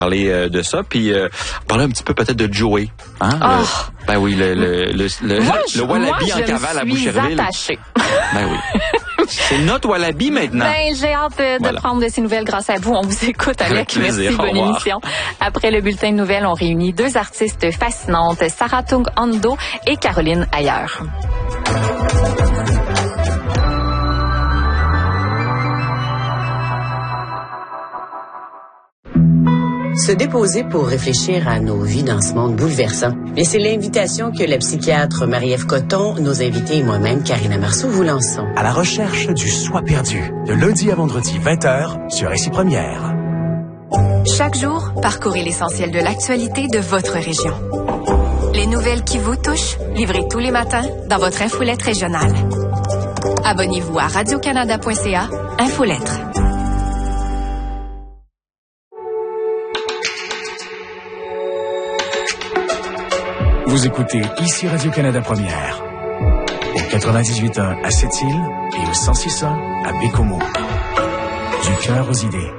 Parler de ça, puis parler un petit peu peut-être de Joey. Hein? Ben oui, le Wallaby en cavale à Boucherville. Attachée. Ben oui. C'est notre Wallaby maintenant. Ben, j'ai hâte de prendre de ces nouvelles grâce à vous. On vous écoute avec plaisir. Merci, bonne émission. Après le bulletin de nouvelles, on réunit deux artistes fascinantes, Sarah Tung Ando et Caroline Ayer. Se déposer pour réfléchir à nos vies dans ce monde bouleversant. Et c'est l'invitation que la psychiatre Marie-Ève Coton, nos invités et moi-même, Karina Marceau, vous lançons. À la recherche du soi perdu, de lundi à vendredi, 20h, sur Récit Première. Chaque jour, parcourez l'essentiel de l'actualité de votre région. Les nouvelles qui vous touchent, livrées tous les matins dans votre infolette régionale. Abonnez-vous à radiocanada.ca, Infolettre. Vous écoutez ici Radio-Canada Première, au 98.1 à Sept-Îles et au 106.1 à Bécomo. Du cœur aux idées.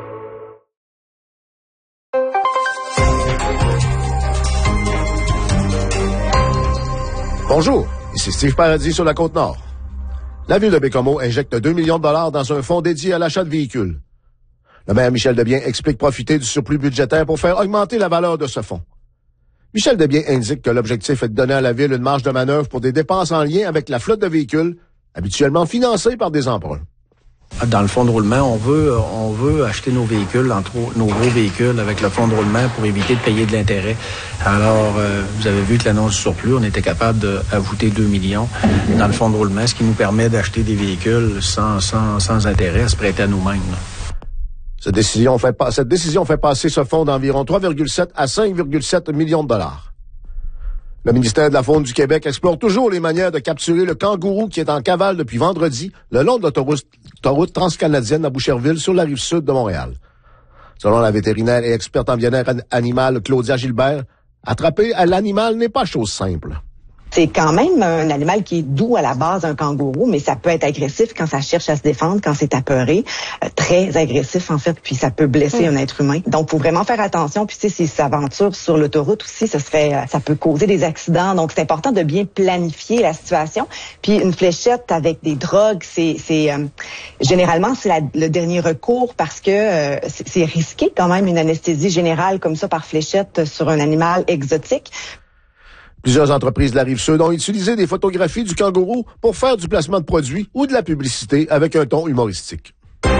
Bonjour, ici Steve Paradis sur la Côte-Nord. La ville de Bécomo injecte 2 millions de dollars dans un fonds dédié à l'achat de véhicules. Le maire Michel Debien explique profiter du surplus budgétaire pour faire augmenter la valeur de ce fonds. Michel Debien indique que l'objectif est de donner à la ville une marge de manœuvre pour des dépenses en lien avec la flotte de véhicules, habituellement financés par des emprunts. Dans le fonds de roulement, on veut acheter nos véhicules, entre autres, nos gros véhicules avec le fonds de roulement pour éviter de payer de l'intérêt. Alors, vous avez vu que l'annonce du surplus, on était capable d'ajouter 2 millions dans le fonds de roulement, ce qui nous permet d'acheter des véhicules sans intérêt, à se prêter à nous-mêmes. Cette décision fait passer ce fonds d'environ 3,7 à 5,7 millions de dollars. Le ministère de la Faune du Québec explore toujours les manières de capturer le kangourou qui est en cavale depuis vendredi le long de l'autoroute transcanadienne à Boucherville sur la rive sud de Montréal. Selon la vétérinaire et experte en bien-être animal Claudia Gilbert, attraper l'animal n'est pas chose simple. C'est quand même un animal qui est doux à la base, un kangourou, mais ça peut être agressif quand ça cherche à se défendre, quand c'est apeuré, très agressif en fait, puis ça peut blesser un être humain. Donc, faut vraiment faire attention. Puis, tu sais, si s'aventure sur l'autoroute aussi, ça peut causer des accidents. Donc, c'est important de bien planifier la situation. Puis, une fléchette avec des drogues, généralement c'est le dernier recours parce que c'est risqué quand même une anesthésie générale comme ça par fléchette sur un animal exotique. Plusieurs entreprises de la Rive-Sud ont utilisé des photographies du kangourou pour faire du placement de produits ou de la publicité avec un ton humoristique.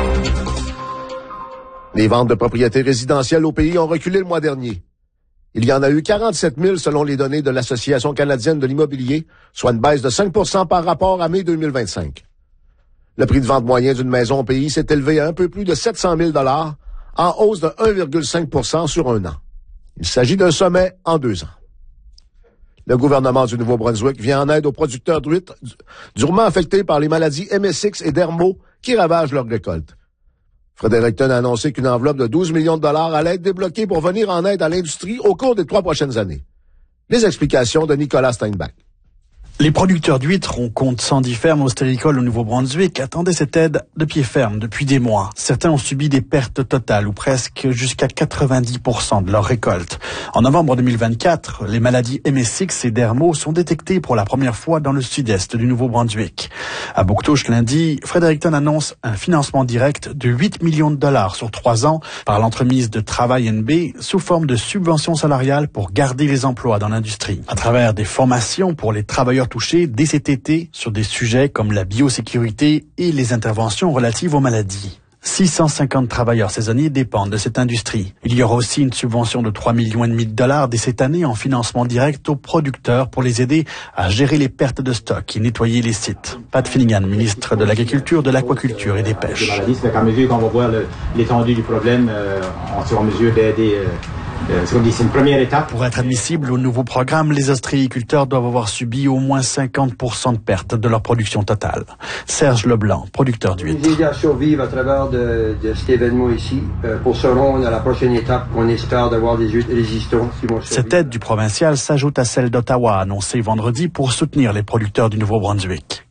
Les ventes de propriétés résidentielles au pays ont reculé le mois dernier. Il y en a eu 47 000 selon les données de l'Association canadienne de l'immobilier, soit une baisse de 5 % par rapport à mai 2025. Le prix de vente moyen d'une maison au pays s'est élevé à un peu plus de 700 000 $, en hausse de 1,5 % sur un an. Il s'agit d'un sommet en 2 ans. Le gouvernement du Nouveau-Brunswick vient en aide aux producteurs d'huîtres durement affectés par les maladies MSX et Dermo qui ravagent leur récolte. Fredericton a annoncé qu'une enveloppe de 12 millions de dollars allait être débloquée pour venir en aide à l'industrie au cours des 3 prochaines années. Les explications de Nicolas Steinbach. Les producteurs d'huîtres, on compte 110 fermes ostréicoles au Nouveau-Brunswick, attendaient cette aide de pied ferme depuis des mois. Certains ont subi des pertes totales ou presque jusqu'à 90% de leur récolte. En novembre 2024, les maladies MSX et Dermo sont détectées pour la première fois dans le sud-est du Nouveau-Brunswick. À Bouctouche lundi, Fredericton annonce un financement direct de 8 millions de dollars sur 3 ans par l'entremise de Travail NB sous forme de subventions salariales pour garder les emplois dans l'industrie. À travers des formations pour les travailleurs touchés dès cet été sur des sujets comme la biosécurité et les interventions relatives aux maladies. 650 travailleurs saisonniers dépendent de cette industrie. Il y aura aussi une subvention de 3,5 millions de dollars dès cette année en financement direct aux producteurs pour les aider à gérer les pertes de stock et nettoyer les sites. Pat Finnegan, ministre de l'Agriculture, de l'Aquaculture et des Pêches. C'est à mesure qu'on va voir l'étendue du problème, on sera en mesure d'aider. C'est une première étape. Pour être admissible au nouveau programme, les ostréiculteurs doivent avoir subi au moins 50% de perte de leur production totale. Serge Leblanc, producteur d'huîtres. Nous aider à survivre à travers de cet événement ici pour se rendre à la prochaine étape qu'on espère d'avoir des huîtres résistantes qui vont survivre. Cette aide du provincial s'ajoute à celle d'Ottawa annoncée vendredi pour soutenir les producteurs du Nouveau-Brunswick.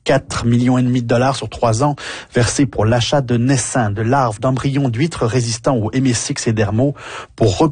4,5 millions de dollars sur 3 ans versés pour l'achat de naissins, de larves, d'embryons d'huîtres résistants aux MSX et dermaux pour